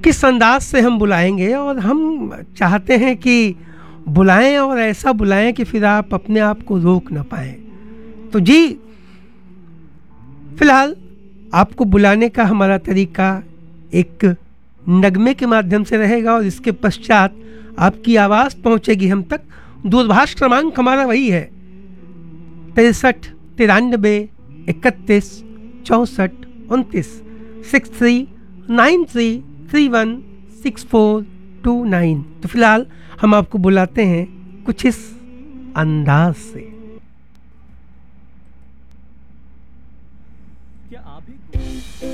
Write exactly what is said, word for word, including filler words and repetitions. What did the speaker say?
किस अंदाज से हम बुलाएंगे, और हम चाहते हैं कि बुलाएं और ऐसा बुलाएं कि फिर आप अपने आप को रोक ना पाएं। तो जी फिलहाल आपको बुलाने का हमारा तरीका एक नगमे के माध्यम से रहेगा, और इसके पश्चात आपकी आवाज़ पहुंचेगी हम तक। दूरभाष क्रमांक हमारा वही है तिरसठ तिरानबे इकतीस चौंसठ उनतीस six three nine three three one six four to nine. तो फिलहाल हम आपको बुलाते हैं कुछ इस अंदाज से।